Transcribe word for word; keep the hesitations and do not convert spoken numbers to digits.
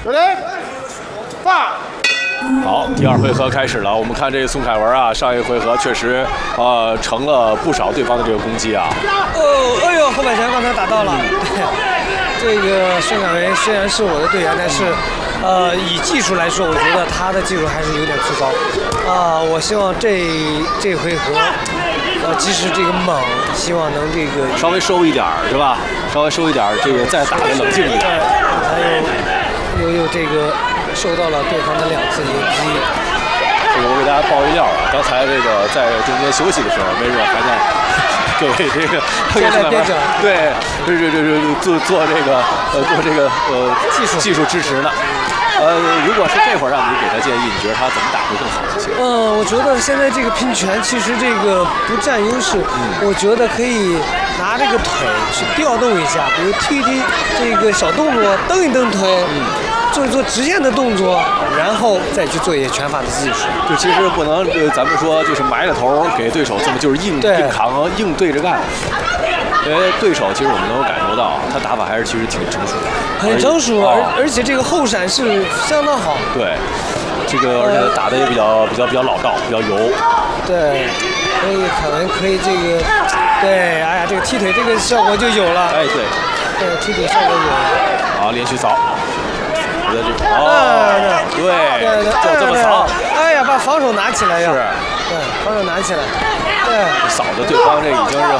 准备，放。 好，第二回合开始了。我们看这个宋凯文啊，上一回合确实呃成了不少对方的这个攻击啊。 哦，哎呦，后摆拳刚才打到了。这个宋凯文虽然是我的队员，但是呃以技术来说，我觉得他的技术还是有点粗糙。啊、呃，我希望这这回合。 呃，即使这个猛，希望能这个稍微收一点儿，是吧？稍微收一点儿，这个再打得冷静一点。 还有，有有这个受到了对方的两次迎击。 这个我给大家爆一料啊，刚才这个在中间休息的时候，没准还在各位这个现在边整对，这这这这做做这个呃做这个呃技术技术支持呢。呃，如果是这会儿让你给他建议，你觉得他怎么打会更好一些？ 嗯，我觉得现在这个拼拳其实这个不占优势，嗯、我觉得可以拿这个腿去调动一下，比如踢踢这个小动作，蹬一蹬腿，嗯、做一做直线的动作，然后再去做一些拳法的技术。 就其实不能，呃，咱们说就是埋着头给对手这么就是硬硬扛硬对着干。因为对手其实我们能够感受到，他打法还是其实挺成熟的， 很成熟，而、哦、而且这个后闪是相当好。 对，这个而且打的也比较比较比较老道，比较油。 对，所以可能可以这个，对，哎呀，这个踢腿这个效果就有了。 哎，对， 对，踢腿效果有了。 好，连续扫。我的这哦，对，对，就这么扫。 哎呀，把防守拿起来呀。 是。 对，防守拿起来。对。 扫的对方这已经是